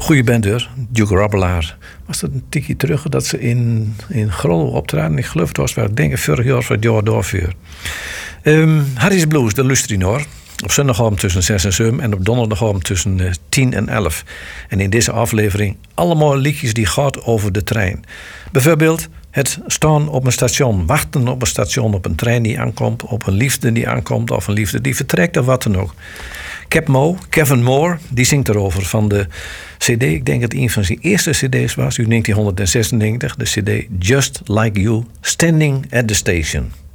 Goeie band hoor, Duke Robelaar. Was dat een tikje terug dat ze in Grollo optraden? Ik geloof het was wel, ik denk vorig jaar of het jaar doorvuur. Harry's Blues, de Lustrinor. Op zondagavond tussen 6 en 7 en op donderdagavond tussen 10 en 11. En in deze aflevering allemaal liedjes die gaat over de trein. Bijvoorbeeld het staan op een station, wachten op een station, op een trein die aankomt, op een liefde die aankomt of een liefde die vertrekt of wat dan ook. Kevin Moore, die zingt erover van de cd. Ik denk dat een van zijn eerste cd's was, uit 1996, de cd Just Like You, Standing at the Station.